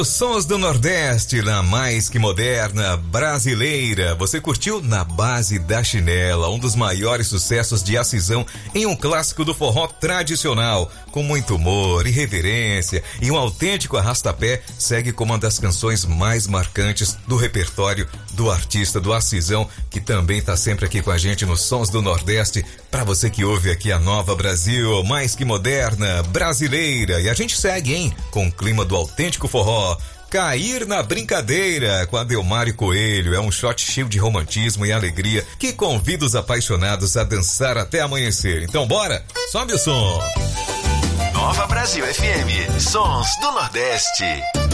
Os sons do Nordeste na mais que moderna brasileira. Você curtiu Na Base da Chinela, um dos maiores sucessos de Acisão em um clássico do forró tradicional, com muito humor, irreverência e um autêntico arrastapé, segue como uma das canções mais marcantes do repertório do artista do Acisão, que também está sempre aqui com a gente nos Sons do Nordeste, para você que ouve aqui a Nova Brasil, mais que moderna brasileira. E a gente segue, hein, com o clima do autêntico forró. Cair na Brincadeira, com Adelmário Coelho, é um shot cheio de romantismo e alegria que convida os apaixonados a dançar até amanhecer. Então bora, sobe o som. Nova Brasil FM, Sons do Nordeste.